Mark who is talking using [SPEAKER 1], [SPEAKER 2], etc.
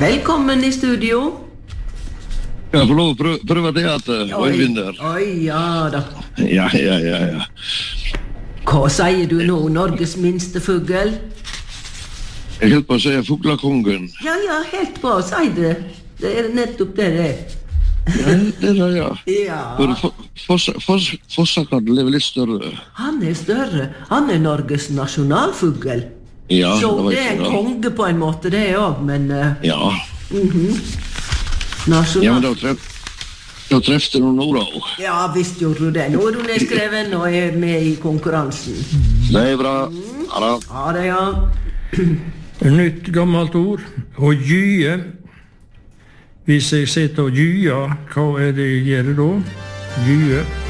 [SPEAKER 1] Velkommen i studio.
[SPEAKER 2] Jeg får lov å prøve det at Øyvinder.
[SPEAKER 1] Oi, ja da.
[SPEAKER 2] Ja.
[SPEAKER 1] Hva sier du nå, Norges minste fugl?
[SPEAKER 2] Jeg helt på å si fuglakongen.
[SPEAKER 1] Ja, helt bra, si det. Det er nettopp det det er.
[SPEAKER 2] Ja, det er ja.
[SPEAKER 1] Ja.
[SPEAKER 2] Fossakadel er vel litt større.
[SPEAKER 1] Han er større. Han er Norges nasjonalfugl.
[SPEAKER 2] Ja,
[SPEAKER 1] Så
[SPEAKER 2] det var
[SPEAKER 1] det er
[SPEAKER 2] ikke
[SPEAKER 1] en
[SPEAKER 2] det.
[SPEAKER 1] konge på en måte, det er også, men
[SPEAKER 2] Ja,
[SPEAKER 1] nasjonal...
[SPEAKER 2] ja men da trefte du Nora også.
[SPEAKER 1] Ja, visst gjorde du det. Nå er du nedskreven og er med i konkurransen.
[SPEAKER 2] Det er bra. Ja da.
[SPEAKER 1] Ja, det ja.
[SPEAKER 3] Nytt gammelt ord. Å gye. Hvis jeg sitter og gyer, hva er det jeg gjør da? Gye.